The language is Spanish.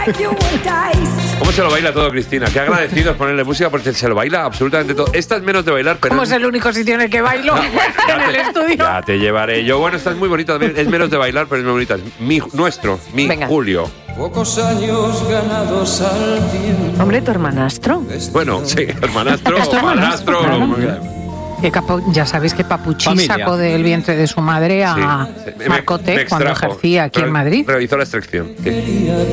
¿Cómo se lo baila todo, Cristina? Qué agradecido es ponerle música porque se lo baila absolutamente todo. Esta es menos de bailar, pero... ¿Cómo es el único sitio en el que bailo? En el estudio. Ya te llevaré yo. Bueno, esta es muy bonita también. Es menos de bailar, pero es muy bonita. Es mi Venga. Julio. Pocos años ganados al tiempo. Hombre, tu hermanastro. Bueno, sí, hermanastro, ¿Es tu hermanastro? padrastro. Claro. Ya sabéis que Papuchí Familia. sacó del vientre de su madre a Sí. Marcote Me cuando extrajo. ejercía aquí en Madrid. Realizó la extracción. Sí. Quería